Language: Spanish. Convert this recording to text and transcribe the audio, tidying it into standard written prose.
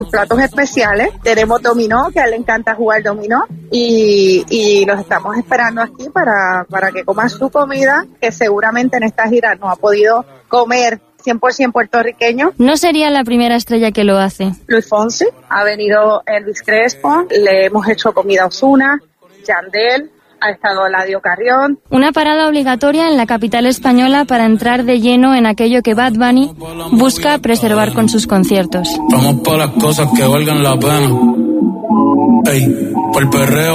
platos especiales. Tenemos dominó, que a él le encanta jugar dominó, y los estamos esperando aquí para que coma su comida, que seguramente en esta gira no ha podido comer 100% puertorriqueño. No sería la primera estrella que lo hace. Luis Fonsi, ha venido Elvis Crespo, le hemos hecho comida a Ozuna, Yandel, ha estado Eladio Carrión. Una parada obligatoria en la capital española para entrar de lleno en aquello que Bad Bunny busca preservar con sus conciertos. Vamos por las cosas que valgan la pena. Ey, por el perreo.